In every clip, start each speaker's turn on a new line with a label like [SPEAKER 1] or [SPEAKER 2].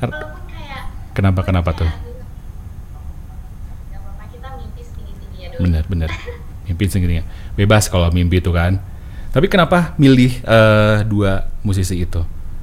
[SPEAKER 1] Walaupun kayak
[SPEAKER 2] Kenapa tuh?
[SPEAKER 1] kayak nggak apa-apa kita mimpi setinggi-tinggi ya doi.
[SPEAKER 2] Bener-bener mimpi segini ya. Bebas kalau mimpi itu kan. Tapi kenapa milih dua musisi itu?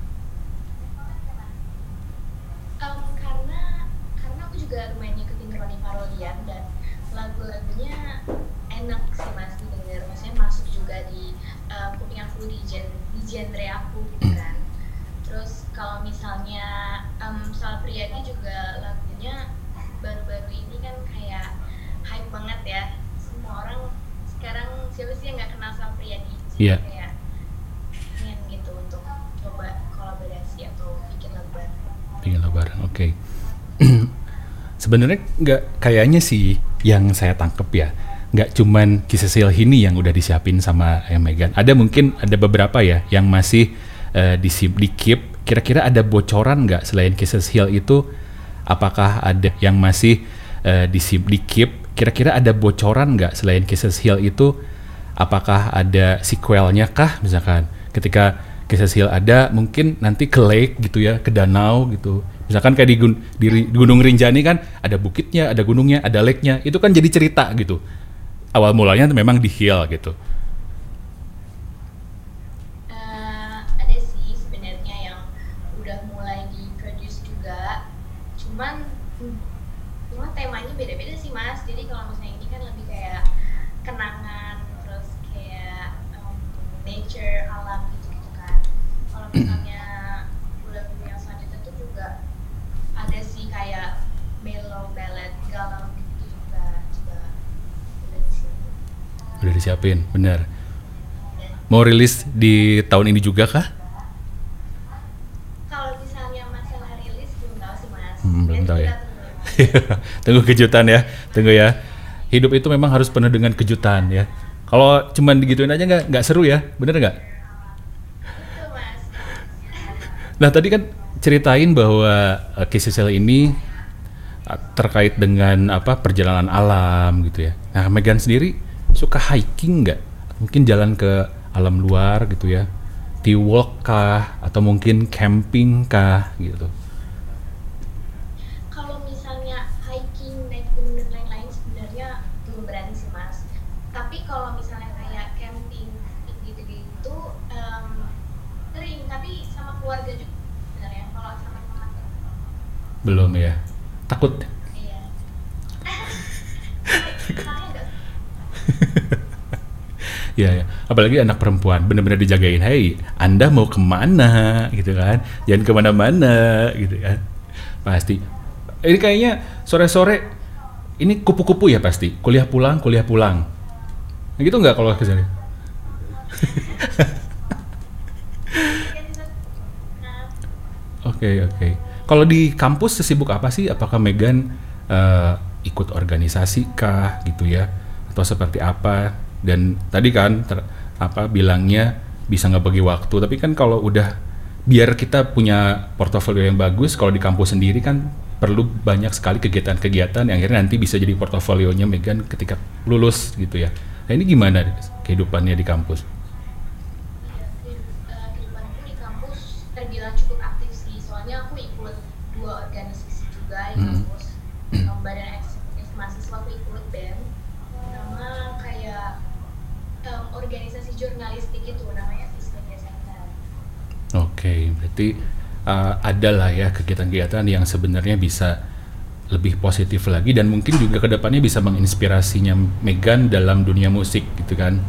[SPEAKER 1] Karena aku juga lumayan ngikutin Ronnie Parodian dan lagu-lagunya enak sih mas didengar, maksudnya masuk juga di kuping aku di genre aku gitu kan. Terus kalau misalnya soal Priadi juga lagunya baru-baru ini kan kayak hype banget ya, semua orang sekarang siapa sih yang nggak kenal sama Priadi, jadi
[SPEAKER 2] Iya,
[SPEAKER 1] kayak pengen gitu untuk coba kolaborasi atau bikin lagu baru.
[SPEAKER 2] bikin lagu bareng. Oke. Sebenarnya nggak kayaknya sih yang saya tangkep ya. Nggak cuman kisah Silhini yang udah disiapin sama Megan. Ada mungkin ada beberapa ya yang masih di keep. Kira-kira ada bocoran nggak selain kisah Hill itu? Apakah ada yang masih di keep? Kira-kira ada bocoran nggak selain kisah Hill itu? Apakah ada sequelnya kah? Misalkan ketika kisah Hill ada, mungkin nanti ke lake gitu ya, ke danau gitu. Misalkan kayak di Gunung Rinjani kan ada bukitnya, ada gunungnya, ada lake-nya. Itu kan jadi cerita gitu. Awal mulanya memang di hill gitu.
[SPEAKER 1] Ada sih sebenarnya yang udah mulai di-produce juga. Cuman cuma temanya beda-beda sih Mas. Jadi kalau misalnya ini kan lebih kayak kenangan, terus kayak nature, alam gitu-gitu kan. Kalau misalnya lagu yang selanjutnya tuh juga ada sih kayak mellow ballad, galau gitu juga udah di sini.
[SPEAKER 2] Udah disiapin, bener. Mau rilis di tahun ini juga kah?
[SPEAKER 1] Kalau misalnya masalah rilis belum tahu sih Mas.
[SPEAKER 2] Belum
[SPEAKER 1] Nanti
[SPEAKER 2] tahu
[SPEAKER 1] kita
[SPEAKER 2] ya.
[SPEAKER 1] tunggu ya.
[SPEAKER 2] Tunggu kejutan ya, tunggu ya. Hidup itu memang harus penuh dengan kejutan ya. Kalau cuman digituin aja nggak seru ya, bener nggak?
[SPEAKER 1] Betul Mas.
[SPEAKER 2] Nah tadi kan ceritain bahwa kisah Sel ini terkait dengan apa perjalanan alam gitu ya. Nah Megan sendiri suka hiking nggak? Mungkin jalan ke alam luar gitu ya, T-walk kah? Atau mungkin camping kah gitu?
[SPEAKER 1] Kalau misalnya hiking, naik gunung dan lain-lain sebenarnya belum berani sih Mas. Tapi kalau misalnya kayak camping gitu-gitu sering, tapi sama keluarga juga sebenarnya. Kalau sama teman
[SPEAKER 2] Belum ya? Takut?
[SPEAKER 1] iya. Soalnya agak
[SPEAKER 2] Ya, ya. Apalagi anak perempuan bener-bener dijagain. Hey, Anda mau kemana gitu kan? Jangan kemana-mana gitu kan? Pasti. Ini kayaknya sore-sore ini kupu-kupu ya pasti. Kuliah pulang, kuliah pulang. Nah, gitu nggak kalau kesana?
[SPEAKER 1] kan bisa. Nah,
[SPEAKER 2] Oke, oke. Kalau di kampus sesibuk apa sih? Apakah Megan ikut organisasi kah gitu ya? Atau seperti apa? Dan tadi kan apa bilangnya bisa ngebagi waktu, tapi kan kalau udah biar kita punya portofolio yang bagus, kalau di kampus sendiri kan perlu banyak sekali kegiatan-kegiatan yang akhirnya nanti bisa jadi portofolionya Megan ketika lulus gitu ya. Nah ini gimana kehidupannya di kampus?
[SPEAKER 1] iya, kehidupanku di kampus terbilang cukup aktif sih. Soalnya aku ikut dua organisasi juga di
[SPEAKER 2] Hmm.
[SPEAKER 1] kampus. Badan eksekutif mahasiswa aku ikut BEM, sama kayak organisasi jurnalistik itu namanya Vis Media Center.
[SPEAKER 2] Oke, berarti ada lah ya kegiatan-kegiatan yang sebenarnya bisa lebih positif lagi dan mungkin juga kedepannya bisa menginspirasinya Megan dalam dunia musik gitu kan.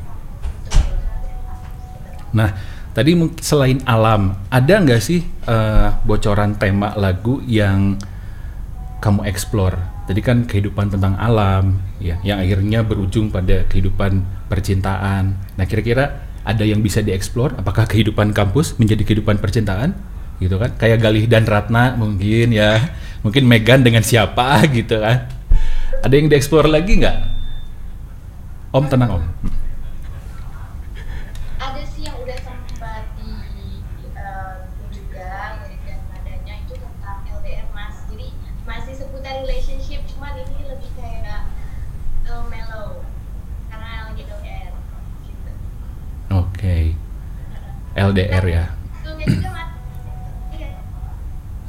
[SPEAKER 2] Nah, tadi selain alam, ada nggak sih bocoran tema lagu yang kamu explore? Tadi kan kehidupan tentang alam, ya, yang akhirnya berujung pada kehidupan percintaan. Nah, kira-kira ada yang bisa dieksplor? Apakah kehidupan kampus menjadi kehidupan percintaan? Gitu kan? Kayak Galih dan Ratna mungkin ya, mungkin Megan dengan siapa gitu kan? Ada yang dieksplor lagi nggak? Om tenang Om.
[SPEAKER 1] Ada sih yang udah sempat bikin juga lirik dan nadanya itu tentang LDR Mas. Jadi masih seputar relationship, cuman ini lebih kayak mellow karena lagi LDR gitu.
[SPEAKER 2] Oke, LDR
[SPEAKER 1] Dan
[SPEAKER 2] ya.
[SPEAKER 1] filmnya juga